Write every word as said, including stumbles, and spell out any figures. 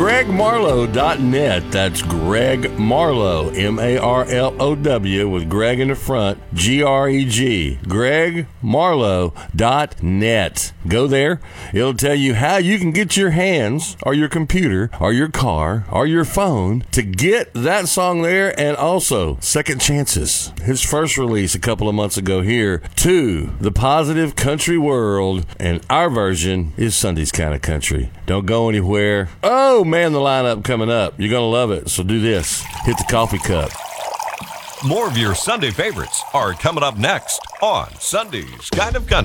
greg marlowe dot net. That's Greg Marlowe, M A R L O W, with Greg in the front, G R E G, greg marlowe dot net. Go there. It'll tell you how you can get your hands or your computer or your car or your phone to get that song there, and also Second Chances, his first release a couple of months ago here, to the positive country world, and our version is Sunday's Kind of Country. Don't go anywhere. Oh man, the lineup coming up. You're going to love it. So do this. Hit the coffee cup. More of your Sunday favorites are coming up next on Sunday's Kind of Country.